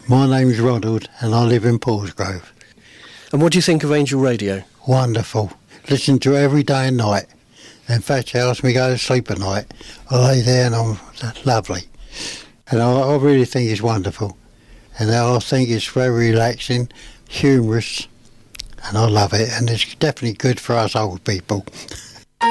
My name's Ronald and I live in Paulsgrove. And what do you think of Angel Radio? Wonderful. Listen to it every day and night. In fact, it helps me go to sleep at night. I lay there and I'm lovely. And I really think it's wonderful. And I think it's very relaxing, humorous, and I love it. And it's definitely good for us old people.